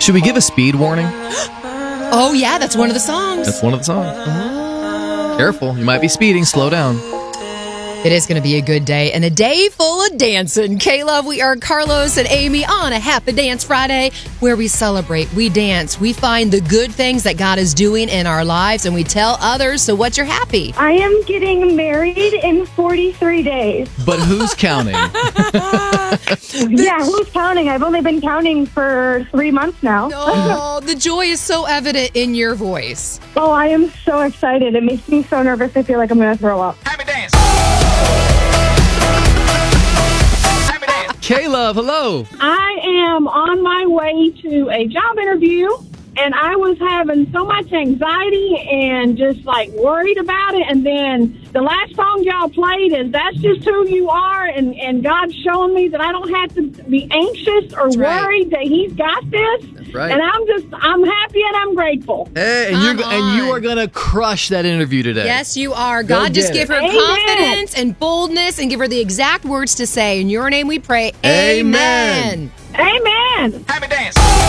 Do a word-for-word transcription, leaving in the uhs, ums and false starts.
Should we give a speed warning? Oh, yeah, that's one of the songs. That's one of the songs. Oh. Careful, you might be speeding. Slow down. It is going to be a good day and a day full of dancing. K-Love, we are Carlos and Amy on a Happy Dance Friday where we celebrate, we dance, we find the good things that God is doing in our lives, and we tell others. So what's your happy? I am getting married in forty-three days. But who's counting? Yeah, who's counting? I've only been counting for three months now. Oh, the joy is so evident in your voice. Oh, I am so excited. It makes me so nervous. I feel like I'm going to throw up. Happy dance. K-Love, hello. I am on my way to a job interview, and I was having so much anxiety and just like worried about it. And then the last song y'all played is That's Just Who You Are. And, and God's showing me that I don't have to be anxious or That's right. worried, that He's got this. That's right. And I'm just, I'm happy and I'm grateful. Hey, and, Come you're, and you on. are going to crush that interview today. Yes, you are. Go God, just get give it. her Amen. confidence and boldness and give her the exact words to say. In your name we pray. Amen. Amen. Amen. Happy dance.